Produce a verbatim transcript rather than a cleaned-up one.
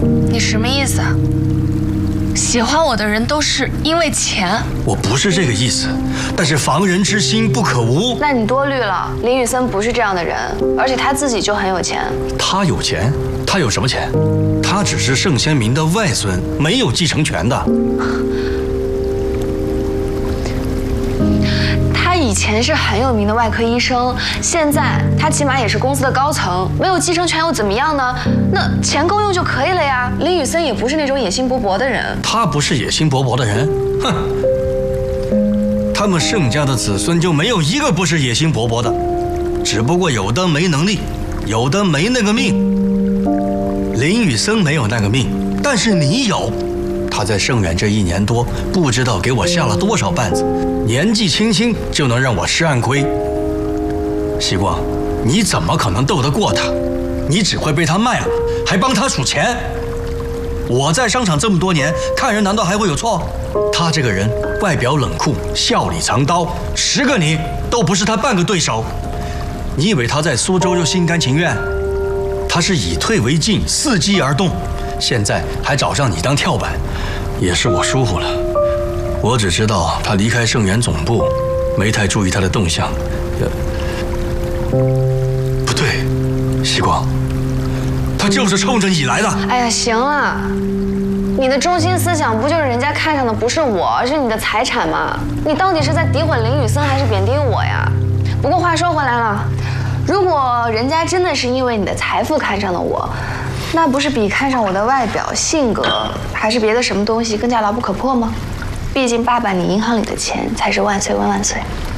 你什么意思啊？喜欢我的人都是因为钱？ 我不是这个意思，但是防人之心不可无。 那你多虑了，林宇森不是这样的人，而且他自己就很有钱。 他有钱？他有什么钱？他只是盛先民的外孙，没有继承权的。 他以前是很有名的外科医生，现在他起码也是公司的高层，没有继承权又怎么样呢？那钱够用就可以了呀。林宇森也不是那种野心勃勃的人。 他不是野心勃勃的人，哼！他们盛家的子孙就没有一个不是野心勃勃的，只不过有的没能力，有的没那个命。林宇森没有那个命，但是你有。他在盛远这一年多，不知道给我下了多少绊子，年纪轻轻就能让我吃暗亏。希光，你怎么可能斗得过他？你只会被他卖了，还帮他数钱。我在商场这么多年，看人难道还会有错？他这个人外表冷酷，笑里藏刀，十个你都不是他半个对手。你以为他在苏州就心甘情愿？他是以退为进，伺机而动。现在还找上你当跳板，也是我疏忽了。我只知道他离开盛源总部，没太注意他的动向。不对，希光，他就是冲着你来的。 哎呀，行了，你的中心思想不就是人家看上的不是我，而是你的财产吗？你到底是在诋毁林宇森，还是贬低我呀？不过话说回来了，如果人家真的是因为你的财富看上了我，那不是比看上我的外表、性格，还是别的什么东西更加牢不可破吗？毕竟爸爸，你银行里的钱才是万岁万万岁。